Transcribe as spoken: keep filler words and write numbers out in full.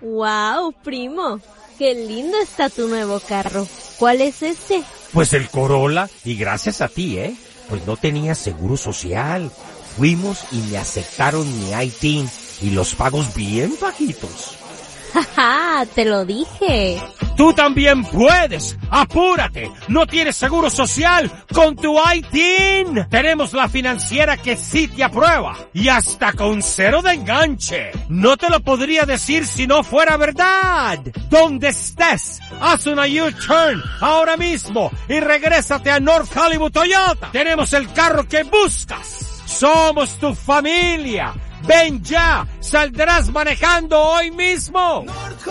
Wow, primo, qué lindo está tu nuevo carro. ¿Cuál es este? Pues el Corolla, y gracias a ti, ¿eh? Pues no tenía seguro social. Fuimos y me aceptaron mi I T I N y los pagos bien bajitos. ¡Jaja! Te lo dije. Tú también puedes. ¡Apúrate! ¿No tienes seguro social con tu I T I N? Tenemos la financiera que sí te aprueba. Y hasta con cero de enganche. No te lo podría decir si no fuera verdad. Donde estés, haz una U-turn ahora mismo y regrésate a North Hollywood Toyota. Tenemos el carro que buscas. Somos tu familia. Ven ya, saldrás manejando hoy mismo.